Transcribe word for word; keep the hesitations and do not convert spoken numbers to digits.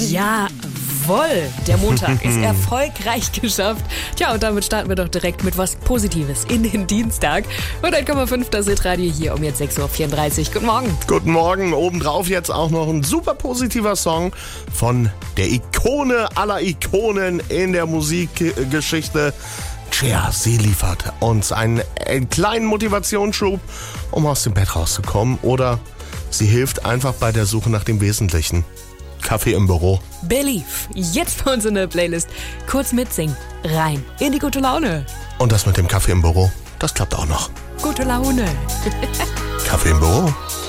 Jawohl, der Montag ist erfolgreich geschafft. Tja, und damit starten wir doch direkt mit was Positives in den Dienstag. Und eins Komma fünf, das Hitradio hier um jetzt sechs Uhr vierunddreißig. Guten Morgen. Guten Morgen. Obendrauf jetzt auch noch ein super positiver Song von der Ikone aller Ikonen in der Musikgeschichte. Cher, sie liefert uns einen, einen kleinen Motivationsschub, um aus dem Bett rauszukommen. Oder sie hilft einfach bei der Suche nach dem Wesentlichen. Kaffee im Büro. Believe, jetzt bei uns in der Playlist. Kurz mitsingen, rein in die gute Laune. Und das mit dem Kaffee im Büro, das klappt auch noch. Gute Laune. Kaffee im Büro.